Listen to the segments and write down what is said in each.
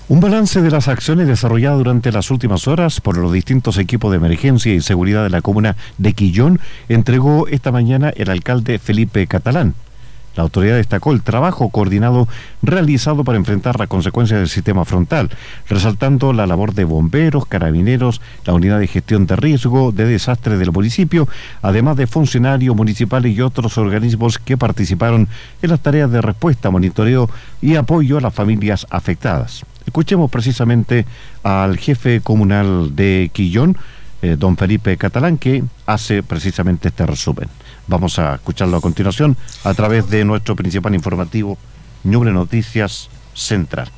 Un balance de las acciones desarrolladas durante las últimas horas por los distintos equipos de emergencia y seguridad de la comuna de Quillón entregó esta mañana el alcalde Felipe Catalán. La autoridad destacó el trabajo coordinado realizado para enfrentar las consecuencias del sistema frontal, resaltando la labor de bomberos, carabineros, la unidad de gestión de riesgo de desastre del municipio, además de funcionarios municipales y otros organismos que participaron en las tareas de respuesta, monitoreo y apoyo a las familias afectadas. Escuchemos precisamente al jefe comunal de Quillón, don Felipe Catalán, que hace precisamente este resumen. Vamos a escucharlo a continuación a través de nuestro principal informativo, Ñuble Noticias Central.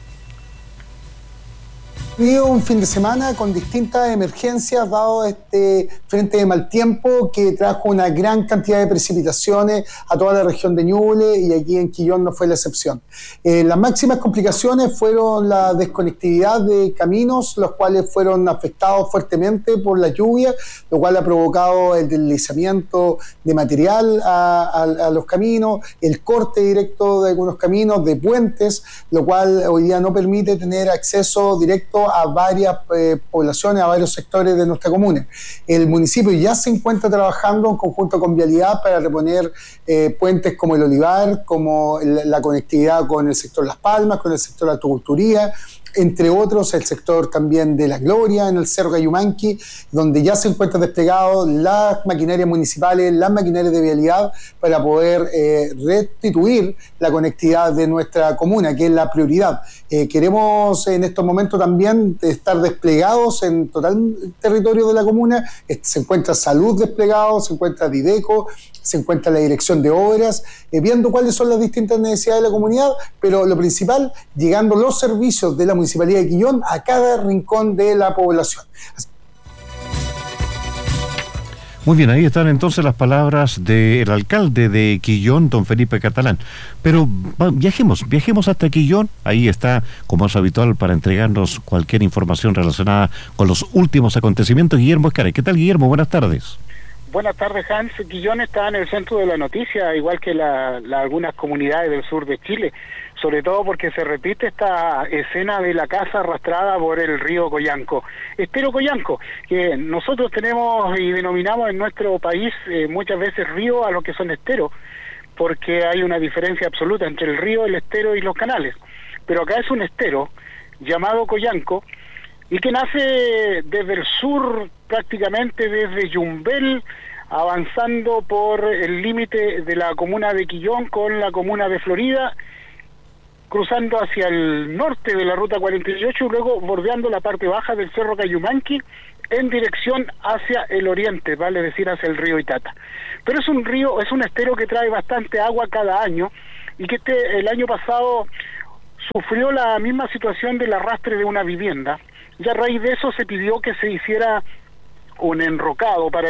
Ha habido un fin de semana con distintas emergencias dado este frente de mal tiempo que trajo una gran cantidad de precipitaciones a toda la región de Ñuble, y aquí en Quillón no fue la excepción. Las máximas complicaciones fueron la desconectividad de caminos, los cuales fueron afectados fuertemente por la lluvia, lo cual ha provocado el deslizamiento de material a los caminos, el corte directo de algunos caminos, de puentes, lo cual hoy día no permite tener acceso directo a varias poblaciones, a varios sectores de nuestra comuna. El municipio ya se encuentra trabajando en conjunto con Vialidad para reponer puentes como el Olivar, como la conectividad con el sector Las Palmas, con el sector Atoculturía, entre otros, el sector también de La Gloria, en el Cerro Cayumanqui, donde ya se encuentran desplegados las maquinarias municipales, las maquinarias de vialidad, para poder restituir la conectividad de nuestra comuna, que es la prioridad. Queremos en estos momentos también estar desplegados en total territorio de la comuna. Se encuentra Salud desplegado, se encuentra Dideco, se encuentra la Dirección de Obras, viendo cuáles son las distintas necesidades de la comunidad, pero lo principal, llegando los servicios de la Municipalidad de Quillón a cada rincón de la población. Muy bien, ahí están entonces las palabras del alcalde de Quillón, don Felipe Catalán. Pero viajemos hasta Quillón. Ahí está, como es habitual, para entregarnos cualquier información relacionada con los últimos acontecimientos, Guillermo Escares. ¿Qué tal, Guillermo? Buenas tardes. Buenas tardes, Hans. Quillón está en el centro de la noticia, igual que algunas comunidades del sur de Chile, sobre todo porque se repite esta escena de la casa arrastrada por el río Coyanco. Estero Coyanco, que nosotros tenemos y denominamos en nuestro país muchas veces río a lo que son esteros, porque hay una diferencia absoluta entre el río, el estero y los canales. Pero acá es un estero llamado Coyanco, y que nace desde el sur, prácticamente desde Yumbel, avanzando por el límite de la comuna de Quillón con la comuna de Florida, cruzando hacia el norte de la ruta 48 y luego bordeando la parte baja del Cerro Cayumanqui en dirección hacia el oriente, vale decir hacia el río Itata. Pero es un río, es un estero que trae bastante agua cada año, y que el año pasado sufrió la misma situación del arrastre de una vivienda, y a raíz de eso se pidió que se hiciera un enrocado para